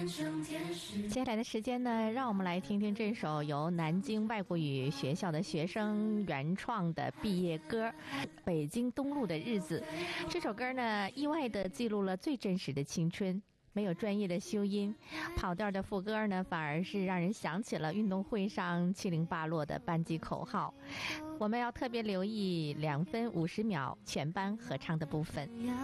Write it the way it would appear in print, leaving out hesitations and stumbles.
接下来的时间呢，让我们来听听这首由南京外国语学校的学生原创的毕业歌《北京东路的日子》。这首歌呢，意外地记录了最真实的青春，没有专业的修音，跑调的副歌呢，反而是让人想起了运动会上七零八落的班级口号。我们要特别留意2分50秒全班合唱的部分。